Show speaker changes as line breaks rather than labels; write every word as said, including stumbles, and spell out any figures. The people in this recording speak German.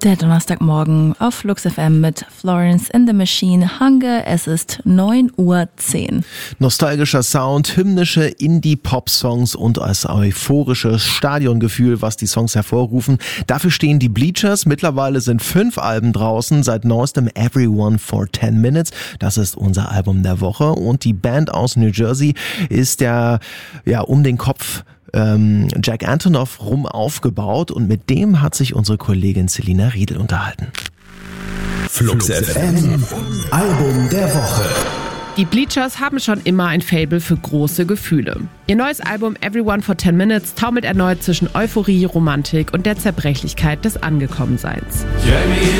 Der Donnerstagmorgen auf Flux F M mit Florence in the Machine Hunger. Es ist neun Uhr zehn.
Nostalgischer Sound, hymnische Indie-Pop-Songs und das euphorische Stadiongefühl, was die Songs hervorrufen. Dafür stehen die Bleachers. Mittlerweile sind fünf Alben draußen, seit neuestem Everyone for ten minutes. Das ist unser Album der Woche. Und die Band aus New Jersey ist der, ja, um den Kopf Ähm, Jack Antonoff rum aufgebaut, und mit dem hat sich unsere Kollegin Selina Riedel unterhalten.
Flux F M, Album der Woche.
Die Bleachers haben schon immer ein Faible für große Gefühle. Ihr neues Album Everyone for ten minutes taumelt erneut zwischen Euphorie, Romantik und der Zerbrechlichkeit des Angekommenseins.
Jamie